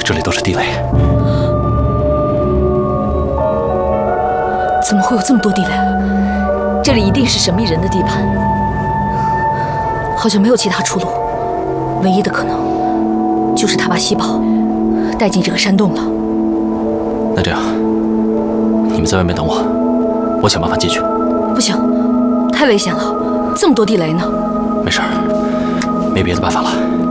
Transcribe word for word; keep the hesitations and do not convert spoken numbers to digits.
这里都是地雷。 怎么会有这么多地雷？这里一定是神秘人的地盘，好像没有其他出路。唯一的可能，就是他把西宝带进这个山洞了。 那这样，你们在外面等我，我想办法进去。 不行，太危险了，这么多地雷呢。 没事儿，没别的办法了。